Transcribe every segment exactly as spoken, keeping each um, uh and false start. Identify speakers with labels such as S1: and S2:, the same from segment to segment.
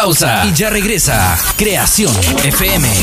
S1: pausa y ya regresa Creación F M.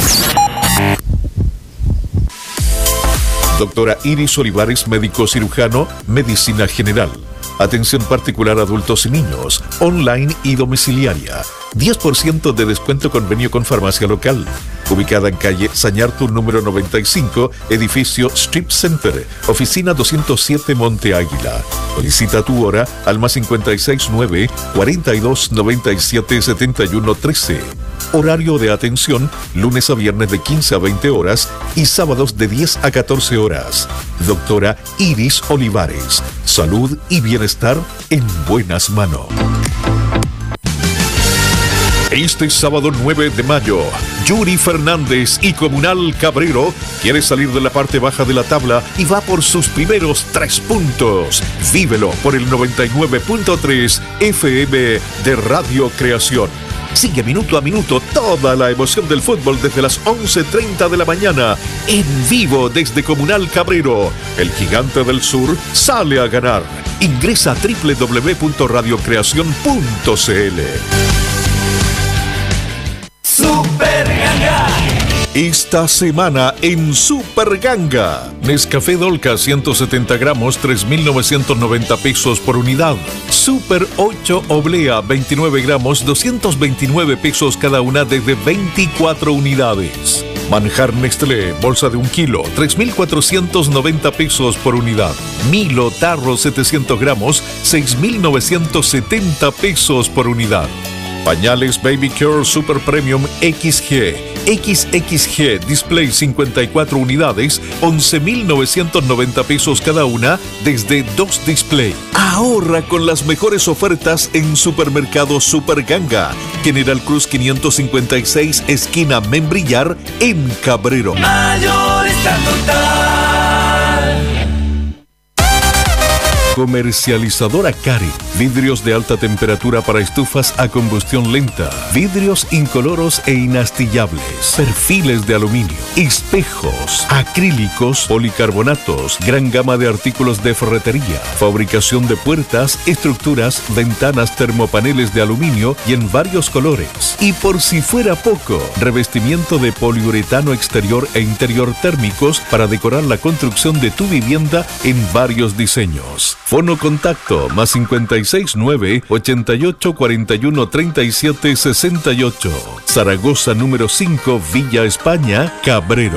S2: Doctora Iris Olivares, médico cirujano, medicina general. Atención particular a adultos y niños, online y domiciliaria. diez por ciento de descuento convenio con farmacia local. Ubicada en calle Sañartu número noventa y cinco, edificio Strip Center, oficina doscientos siete Monte Águila. Solicita tu hora al más cincuenta y seis nueve, cuarenta y dos, noventa y siete, setenta y uno, trece. Horario de atención, lunes a viernes de quince a veinte horas y sábados de diez a catorce horas. Doctora Iris Olivares. Salud y bienestar en buenas manos. Este sábado nueve de mayo, Yuri Fernández y Comunal Cabrero quiere salir de la parte baja de la tabla y va por sus primeros tres puntos. Vívelo por el noventa y nueve punto tres F M de Radio Creación. Sigue minuto a minuto toda la emoción del fútbol desde las once treinta de la mañana, en vivo desde Comunal Cabrero. El gigante del sur sale a ganar. Ingresa a doble u doble u doble u punto radio creación punto c l.
S3: Super Ganga.
S2: Esta semana en Super Ganga, Nescafé Dolca ciento setenta gramos, tres mil novecientos noventa pesos por unidad. Super ocho Oblea veintinueve gramos, doscientos veintinueve pesos cada una desde veinticuatro unidades. Manjar Nestlé, bolsa de un kilo, tres mil cuatrocientos noventa pesos por unidad. Milo Tarro setecientos gramos, seis mil novecientos setenta pesos por unidad. Pañales Baby Care Super Premium X G, X X G Display cincuenta y cuatro unidades, once mil novecientos noventa pesos cada una desde dos Display. Ahorra con las mejores ofertas en Supermercado Super Ganga, General Cruz quinientos cincuenta y seis, esquina Membrillar, en Cabrero.
S3: Mayorista Total.
S2: Comercializadora Cari. Vidrios de alta temperatura para estufas a combustión lenta. Vidrios incoloros e inastillables. Perfiles de aluminio. Espejos. Acrílicos. Policarbonatos. Gran gama de artículos de ferretería. Fabricación de puertas, estructuras, ventanas, termopaneles de aluminio y en varios colores. Y por si fuera poco, revestimiento de poliuretano exterior e interior térmicos para decorar la construcción de tu vivienda en varios diseños. Fono contacto más cincuenta y seis nueve, ochenta y ocho, cuarenta y uno, treinta y siete, sesenta y ocho. Zaragoza número cinco, Villa España, Cabrero.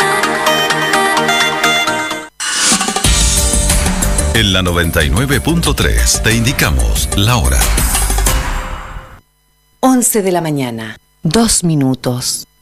S4: En la noventa y nueve punto tres te indicamos la hora.
S5: once de la mañana, dos minutos.